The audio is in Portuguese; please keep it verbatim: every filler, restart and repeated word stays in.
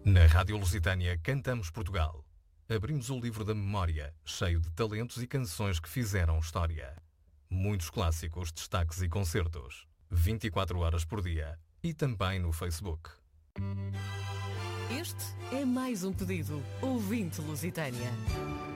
Na Rádio Lusitânia cantamos Portugal. Abrimos o livro da memória, cheio de talentos e canções que fizeram história. Muitos clássicos, destaques e concertos. vinte e quatro horas por dia. E também no Facebook. Este é mais um pedido. Ouvinte Lusitânia.